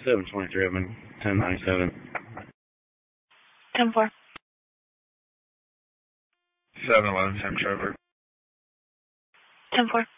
723, I'm in 1097. 10-4. 711, Sam Trevor. 10-4.